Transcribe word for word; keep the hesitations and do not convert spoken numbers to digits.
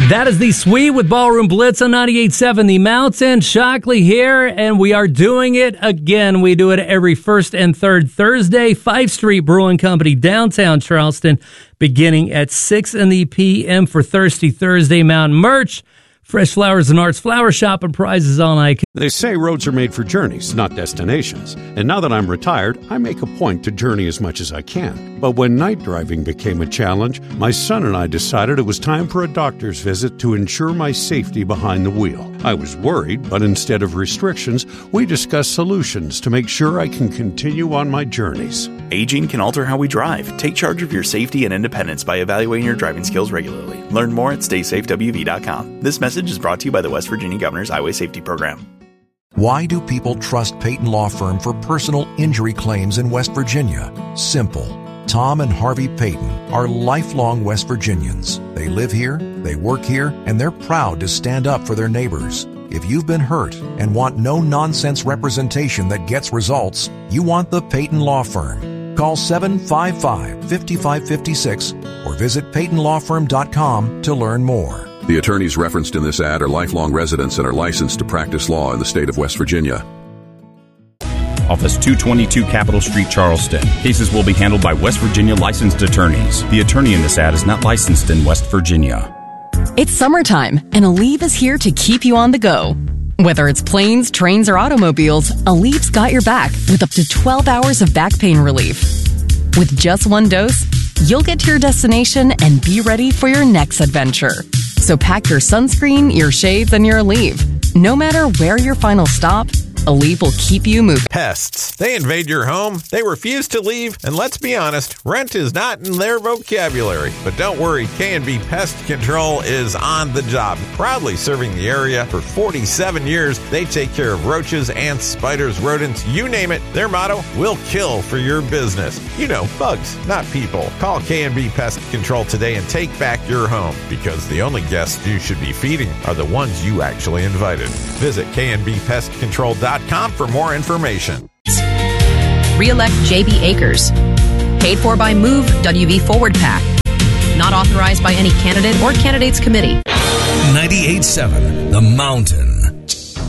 That is the Suite with Ballroom Blitz on ninety-eight point seven The Mountain. Shockley here, and we are doing it again. We do it every first and third Thursday. Five Street Brewing Company, downtown Charleston, beginning at six in the p m for Thirsty Thursday. Mountain merch, Fresh Flowers and Arts Flower Shop, and prizes all night. They say roads are made for journeys, not destinations. And now that I'm retired, I make a point to journey as much as I can. But when night driving became a challenge, my son and I decided it was time for a doctor's visit to ensure my safety behind the wheel. I was worried, but instead of restrictions, we discussed solutions to make sure I can continue on my journeys. Aging can alter how we drive. Take charge of your safety and independence by evaluating your driving skills regularly. Learn more at stay safe w v dot com. This message is brought to you by the West Virginia Governor's Highway Safety Program. Why do people trust Peyton Law Firm for personal injury claims in West Virginia? Simple. Tom and Harvey Peyton are lifelong West Virginians. They live here, they work here, and they're proud to stand up for their neighbors. If you've been hurt and want no-nonsense representation that gets results, you want the Peyton Law Firm. Call seven five five, five five five six or visit peyton law firm dot com to learn more. The attorneys referenced in this ad are lifelong residents and are licensed to practice law in the state of West Virginia. Office two twenty-two Capitol Street, Charleston. Cases will be handled by West Virginia licensed attorneys. The attorney in this ad is not licensed in West Virginia. It's summertime, and Aleve is here to keep you on the go. Whether it's planes, trains, or automobiles, Aleve's got your back with up to twelve hours of back pain relief. With just one dose, you'll get to your destination and be ready for your next adventure. So pack your sunscreen, your shades, and your Aleve. No matter where your final stop, Aleve will keep you moving. Pests. They invade your home, they refuse to leave, and let's be honest, rent is not in their vocabulary. But don't worry, K and B Pest Control is on the job. Proudly serving the area for forty-seven years, they take care of roaches, ants, spiders, rodents, you name it. Their motto, we'll kill for your business. You know, bugs, not people. Call K and B Pest Control today and take back your home, because the only guests you should be feeding are the ones you actually invited. Visit K and B pest control dot com for more information. Re-elect J B Akers. Paid for by Move W V Forward PAC. Not authorized by any candidate or candidates committee. ninety-eight point seven The Mountain.